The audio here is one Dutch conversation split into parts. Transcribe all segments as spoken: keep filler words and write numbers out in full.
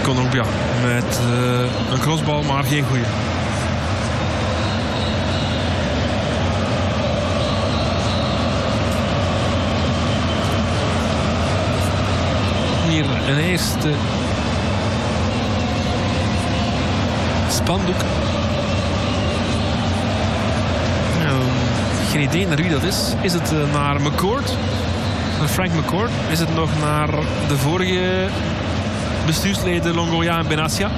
Kondogbia met uh, een crossbal, maar geen goeie. Hier een eerste spandoek. Uh, geen idee naar wie dat is. Is het uh, naar McCord? Naar Frank McCord? Is het nog naar de vorige bestuursleden Longoria en Benassia?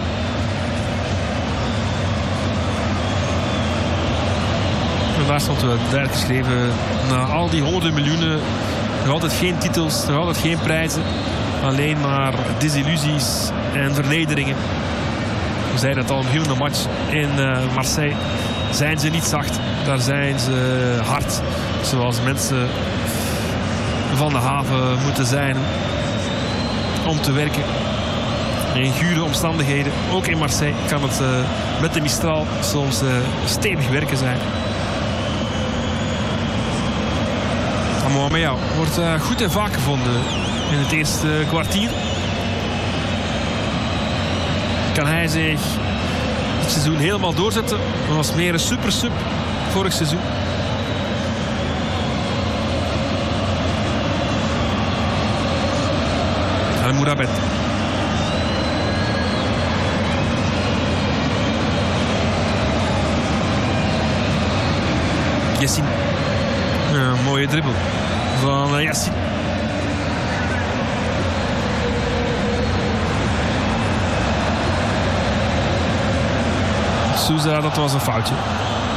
En daar stond wel duidelijk geschreven: na al die honderden miljoenen, nog altijd geen titels, nog altijd geen prijzen. Alleen maar desillusies en vernederingen. We zeiden het al, een beginnende match in uh, Marseille. Zijn ze niet zacht, daar zijn ze hard. Zoals mensen van de haven moeten zijn om te werken. In gure omstandigheden, ook in Marseille, kan het uh, met de Mistral soms uh, stevig werken zijn. Amoameyao wordt uh, goed en vaak gevonden in het eerste kwartier. Kan hij zich het seizoen helemaal doorzetten? Dat was meer een super sub vorig seizoen. El Mourabet. Yassine. Ja, een mooie dribbel van Yassine. Souza, dat was een foutje.